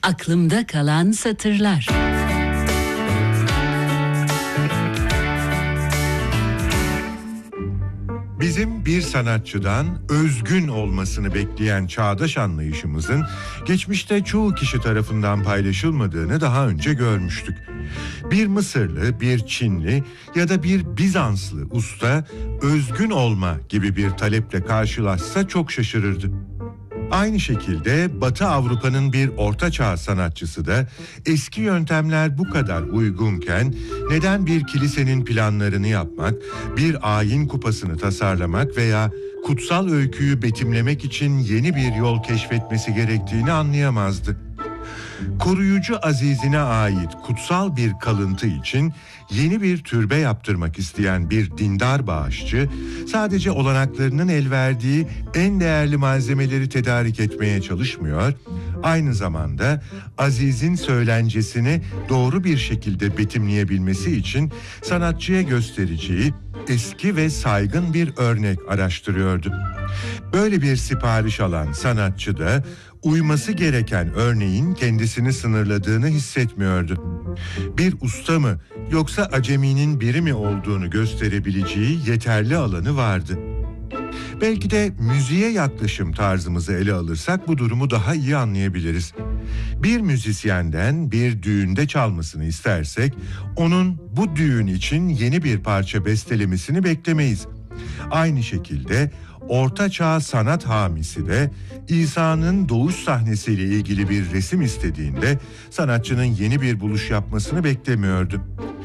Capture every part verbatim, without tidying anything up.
Aklımda kalan satırlar. Bizim bir sanatçıdan özgün olmasını bekleyen çağdaş anlayışımızın geçmişte çoğu kişi tarafından paylaşılmadığını daha önce görmüştük. Bir Mısırlı, bir Çinli ya da bir Bizanslı usta özgün olma gibi bir taleple karşılaşsa çok şaşırırdı. Aynı şekilde Batı Avrupa'nın bir ortaçağ sanatçısı da eski yöntemler bu kadar uygunken neden bir kilisenin planlarını yapmak, bir ayin kupasını tasarlamak veya kutsal öyküyü betimlemek için yeni bir yol keşfetmesi gerektiğini anlayamazdı. Koruyucu azizine ait kutsal bir kalıntı için yeni bir türbe yaptırmak isteyen bir dindar bağışçı, sadece olanaklarının el verdiği en değerli malzemeleri tedarik etmeye çalışmıyor, aynı zamanda azizin söylencesini doğru bir şekilde betimleyebilmesi için sanatçıya göstereceği eski ve saygın bir örnek araştırıyordu. Böyle bir sipariş alan sanatçı da uyması gereken örneğin kendisini sınırladığını hissetmiyordu. Bir usta mı yoksa aceminin biri mi olduğunu gösterebileceği yeterli alanı vardı. Belki de müziğe yaklaşım tarzımızı ele alırsak bu durumu daha iyi anlayabiliriz. Bir müzisyenden bir düğünde çalmasını istersek, onun bu düğün için yeni bir parça bestelemesini beklemeyiz. Aynı şekilde Orta Çağ sanat hamisi de İsa'nın doğuş sahnesiyle ilgili bir resim istediğinde sanatçının yeni bir buluş yapmasını beklemiyordu.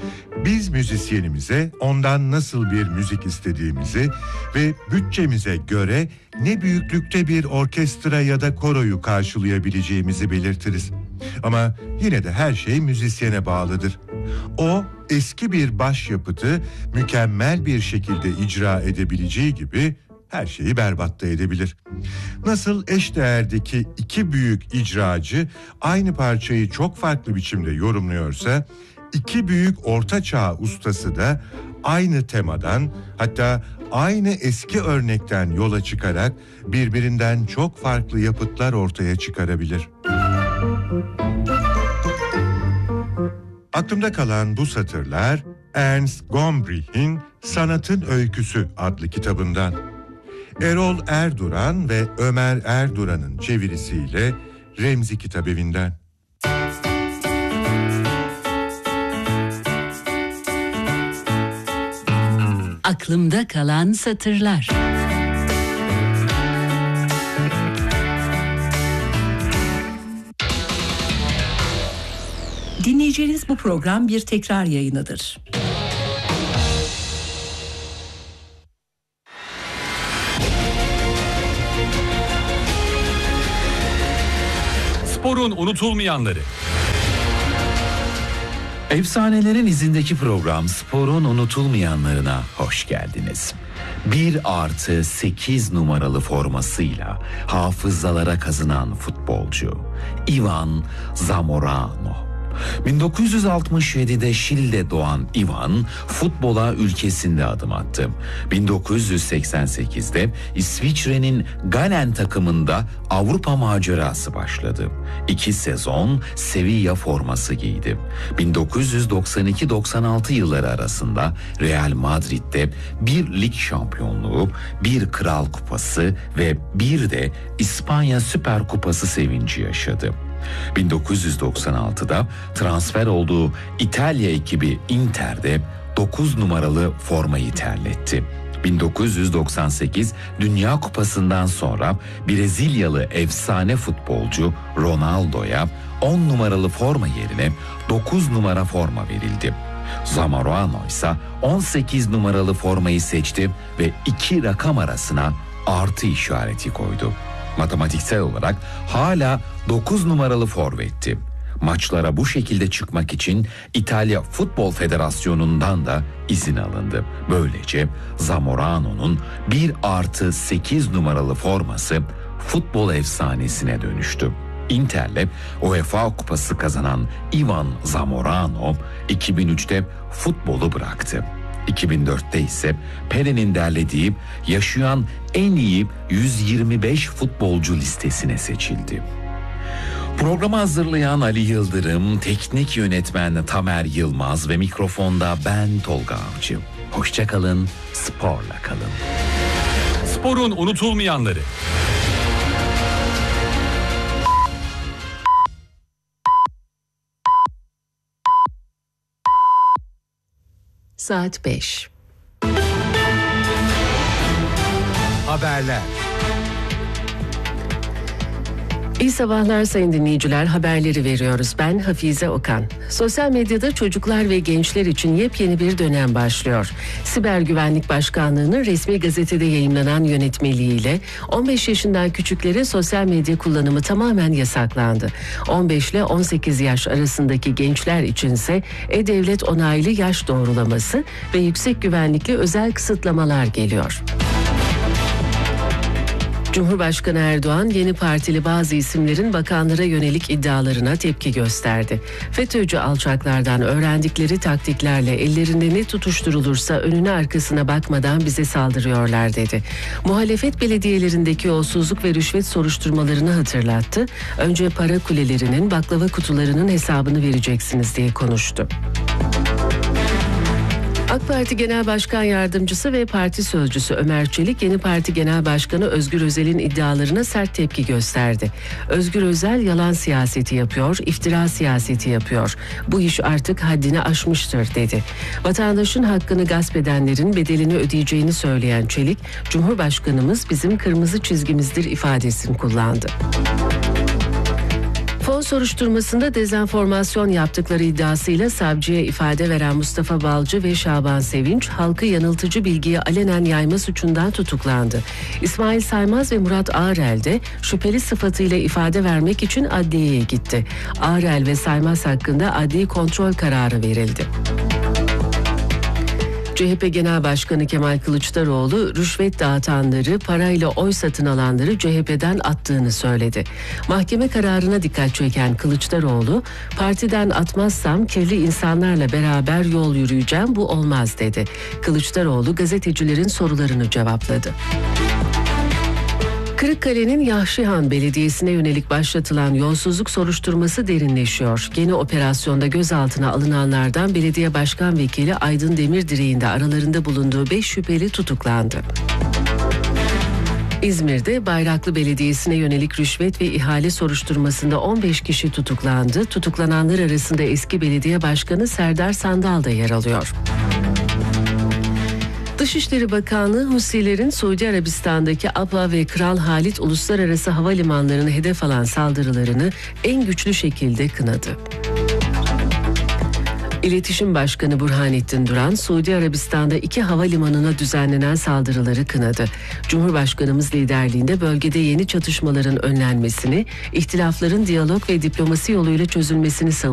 Biz müzisyenimize ondan nasıl bir müzik istediğimizi ve bütçemize göre ne büyüklükte bir orkestra ya da koroyu karşılayabileceğimizi belirtiriz. Ama yine de her şey müzisyene bağlıdır. O, eski bir başyapıtı mükemmel bir şekilde icra edebileceği gibi her şeyi berbat da edebilir. Nasıl eşdeğerdeki iki büyük icracı aynı parçayı çok farklı biçimde yorumluyorsa, iki büyük ortaçağ ustası da aynı temadan, hatta aynı eski örnekten yola çıkarak birbirinden çok farklı yapıtlar ortaya çıkarabilir. Aklımda kalan bu satırlar Ernst Gombrich'in Sanatın Öyküsü adlı kitabından. Erol Erduran ve Ömer Erduran'ın çevirisiyle Remzi Kitabevi'nden. Aklımda kalan satırlar. Dinleyeceğiniz bu program bir tekrar yayınıdır. Sporun unutulmayanları. Efsanelerin izindeki program Sporun unutulmayanlarına hoş geldiniz. bir artı sekiz numaralı formasıyla hafızalara kazınan futbolcu Ivan Zamorano. bin dokuz yüz altmış yedide Şili'de doğan Ivan futbola ülkesinde adım attı. bin dokuz yüz seksen sekizde İsviçre'nin Galen takımında Avrupa macerası başladı. İki sezon Sevilla forması giydi. bin dokuz yüz doksan iki doksan altı yılları arasında Real Madrid'de bir lig şampiyonluğu, bir Kral Kupası ve bir de İspanya Süper Kupası sevinci yaşadı. bin dokuz yüz doksan altıda transfer olduğu İtalya ekibi Inter'de dokuz numaralı formayı terletti. bin dokuz yüz doksan sekiz Dünya Kupası'ndan sonra Brezilyalı efsane futbolcu Ronaldo'ya on numaralı forma yerine dokuz numara forma verildi. Zamorano ise on sekiz numaralı formayı seçti ve iki rakam arasına artı işareti koydu. Matematiksel olarak hala dokuz numaralı forvetti. Maçlara bu şekilde çıkmak için İtalya Futbol Federasyonu'ndan da izin alındı. Böylece Zamorano'nun bir artı sekiz numaralı forması futbol efsanesine dönüştü. Inter'le UEFA Kupası kazanan Ivan Zamorano iki bin üçte futbolu bıraktı. iki bin dörtte ise Pele'nin derlediği yaşayan en iyi yüz yirmi beş futbolcu listesine seçildi. Programı hazırlayan Ali Yıldırım, teknik yönetmen Tamer Yılmaz ve mikrofonda ben Tolga Avcı. Hoşça kalın, sporla kalın. Sporun unutulmayanları. Saat beş. Haberler. İyi sabahlar sayın dinleyiciler, haberleri veriyoruz. Ben Hafize Okan. Sosyal medyada çocuklar ve gençler için yepyeni bir dönem başlıyor. Siber Güvenlik Başkanlığı'nın resmi gazetede yayımlanan yönetmeliğiyle on beş yaşından küçüklere sosyal medya kullanımı tamamen yasaklandı. on beş ile on sekiz yaş arasındaki gençler içinse E-Devlet onaylı yaş doğrulaması ve yüksek güvenlikli özel kısıtlamalar geliyor. Cumhurbaşkanı Erdoğan yeni partili bazı isimlerin bakanlara yönelik iddialarına tepki gösterdi. FETÖ'cü alçaklardan öğrendikleri taktiklerle ellerinde ne tutuşturulursa önüne arkasına bakmadan bize saldırıyorlar dedi. Muhalefet belediyelerindeki yolsuzluk ve rüşvet soruşturmalarını hatırlattı. Önce para kulelerinin, baklava kutularının hesabını vereceksiniz diye konuştu. AK Parti Genel Başkan Yardımcısı ve Parti Sözcüsü Ömer Çelik, yeni parti Genel Başkanı Özgür Özel'in iddialarına sert tepki gösterdi. Özgür Özel yalan siyaseti yapıyor, iftira siyaseti yapıyor. Bu iş artık haddini aşmıştır dedi. Vatandaşın hakkını gasp edenlerin bedelini ödeyeceğini söyleyen Çelik, Cumhurbaşkanımız bizim kırmızı çizgimizdir ifadesini kullandı. Fon soruşturmasında dezenformasyon yaptıkları iddiasıyla savcıya ifade veren Mustafa Balcı ve Şaban Sevinç, halkı yanıltıcı bilgiyi alenen yayma suçundan tutuklandı. İsmail Saymaz ve Murat Ağrel de şüpheli sıfatıyla ifade vermek için adliyeye gitti. Ağrel ve Saymaz hakkında adli kontrol kararı verildi. C H P Genel Başkanı Kemal Kılıçdaroğlu, rüşvet dağıtanları, parayla oy satın alanları C H P'den attığını söyledi. Mahkeme kararına dikkat çeken Kılıçdaroğlu, partiden atmazsam kirli insanlarla beraber yol yürüyeceğim, bu olmaz dedi. Kılıçdaroğlu gazetecilerin sorularını cevapladı. Kırıkkale'nin Yahşihan Belediyesi'ne yönelik başlatılan yolsuzluk soruşturması derinleşiyor. Yeni operasyonda gözaltına alınanlardan belediye başkan vekili Aydın Demirdireğin de aralarında bulunduğu beş şüpheli tutuklandı. İzmir'de Bayraklı Belediyesi'ne yönelik rüşvet ve ihale soruşturmasında on beş kişi tutuklandı. Tutuklananlar arasında eski belediye başkanı Serdar Sandal da yer alıyor. Dışişleri Bakanlığı, Husilerin Suudi Arabistan'daki Abha ve Kral Halid uluslararası havalimanlarını hedef alan saldırılarını en güçlü şekilde kınadı. İletişim Başkanı Burhanettin Duran, Suudi Arabistan'da iki havalimanına düzenlenen saldırıları kınadı. Cumhurbaşkanımız liderliğinde bölgede yeni çatışmaların önlenmesini, ihtilafların diyalog ve diplomasi yoluyla çözülmesini savundu.